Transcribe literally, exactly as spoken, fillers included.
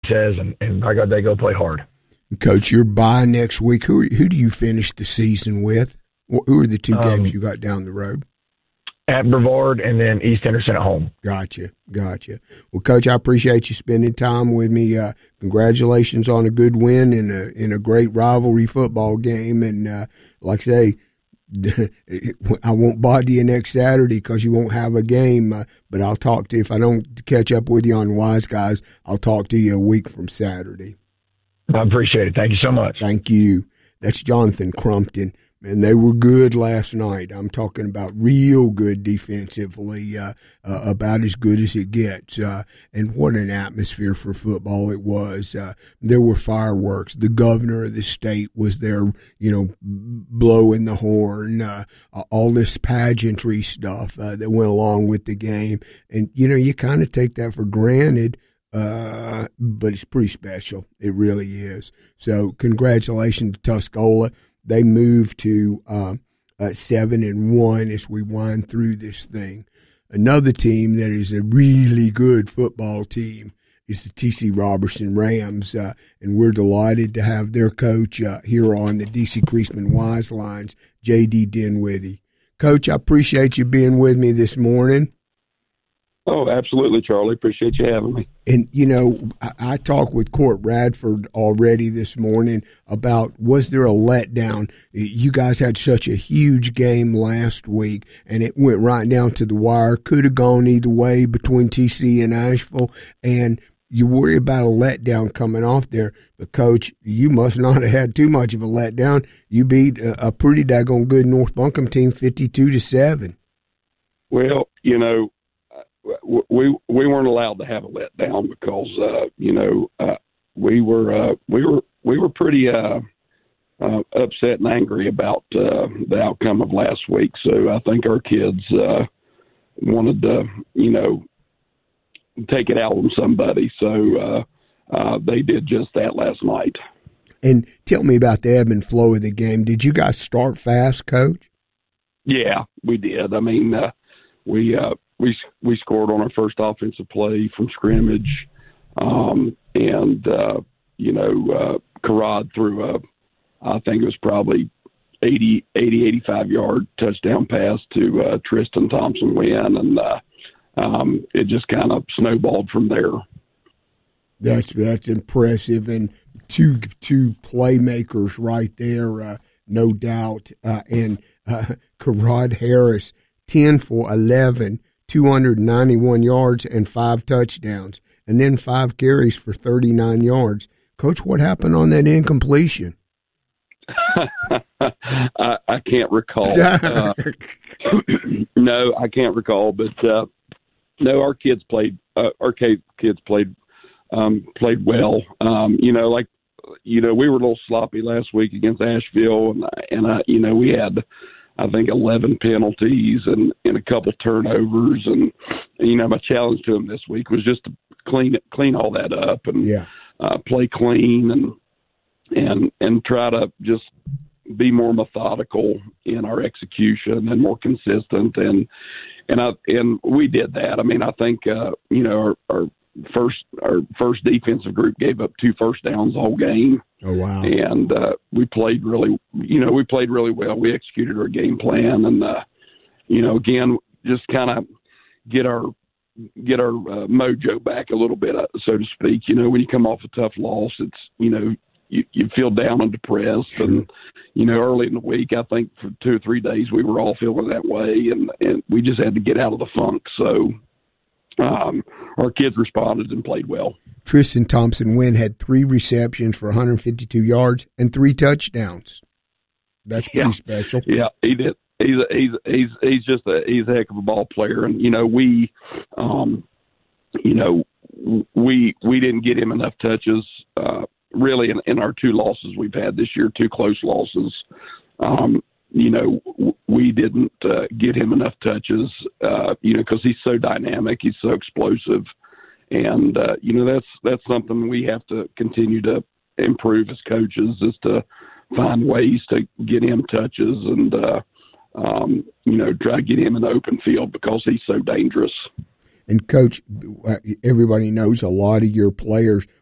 says, and, and by God, they go play hard. Coach, you're bye next week. Who who do you finish the season with? Who are the two games Um, you got down the road? At Brevard and then East Henderson at home. Gotcha, gotcha. Well, Coach, I appreciate you spending time with me. Uh, congratulations on a good win in a in a great rivalry football game. And uh, like I say, I won't bother you next Saturday because you won't have a game. Uh, but I'll talk to you if I don't catch up with you on Wise Guys. I'll talk to you a week from Saturday. I appreciate it. Thank you so much. Thank you. That's Jonathan Crumpton. And they were good last night. I'm talking about real good defensively, uh, uh, about as good as it gets. Uh, and what an atmosphere for football it was. Uh, there were fireworks. The governor of the state was there, you know, blowing the horn, uh, all this pageantry stuff uh, that went along with the game. And, you know, you kind of take that for granted. Uh, but it's pretty special. It really is. So congratulations to Tuscola. They moved to uh, uh, seven and one as we wind through this thing. Another team that is a really good football team is the T C Robertson Rams, uh, and we're delighted to have their coach uh, here on the D C Creasman Wise Lines, J D Dinwiddie. Coach, I appreciate you being with me this morning. Oh, absolutely, Charlie. Appreciate you having me. And, you know, I, I talked with Court Radford already this morning about was there a letdown? You guys had such a huge game last week, and it went right down to the wire. Could have gone either way between T C and Asheville, and you worry about a letdown coming off there. But, Coach, you must not have had too much of a letdown. You beat a, a pretty daggone good North Buncombe team fifty-two to seven. Well, you know, we we weren't allowed to have a letdown because uh, you know uh, we were uh, we were we were pretty uh, uh, upset and angry about uh, the outcome of last week. So I think our kids uh, wanted to you know take it out on somebody. So uh, uh, they did just that last night. And tell me about the ebb and flow of the game. Did you guys start fast, Coach? Yeah, we did. I mean, uh, we. Uh, We we scored on our first offensive play from scrimmage, um, and uh, you know, uh, Karad threw a, I think it was probably eighty, eighty, eighty-five yard touchdown pass to uh, Tristan Thompson Wynn, and uh, um, it just kind of snowballed from there. That's that's impressive, and two two playmakers right there, uh, no doubt. Uh, and uh, Karad Harris, ten for eleven. two hundred ninety-one yards and five touchdowns, and then five carries for thirty-nine yards. Coach, what happened on that incompletion? I, I can't recall. uh, no, I can't recall. But uh, no, our kids played. Uh, our kids played um, played well. Um, you know, like you know, we were a little sloppy last week against Asheville, and and uh, you know, we had. I think eleven penalties and, and a couple turnovers, and you know my challenge to them this week was just to clean clean all that up and yeah. uh, play clean and and and try to just be more methodical in our execution and more consistent, and and I and we did that. I mean, I think uh, you know our, our first our first defensive group gave up two first downs all game. Oh wow! And uh, we played really, you know, we played really well. We executed our game plan, and uh, you know, again, just kind of get our get our uh, mojo back a little bit, uh, so to speak. You know, when you come off a tough loss, it's you know you, you feel down and depressed, sure. And you know, early in the week, I think for two or three days we were all feeling that way, and and we just had to get out of the funk. So. Um, our kids responded and played well. Tristan Thompson Wynn had three receptions for one hundred fifty-two yards and three touchdowns. That's pretty yeah. special. Yeah, he did. He's a, he's he's he's just a he's a heck of a ball player, and you know we, um, you know we we didn't get him enough touches uh, really in, in our two losses we've had this year, two close losses. Um, you know, we didn't uh, get him enough touches, uh, you know, because he's so dynamic, he's so explosive, and uh, you know that's that's something we have to continue to improve as coaches, is to find ways to get him touches and uh, um, you know try to get him in the open field because he's so dangerous. And Coach, everybody knows a lot of your players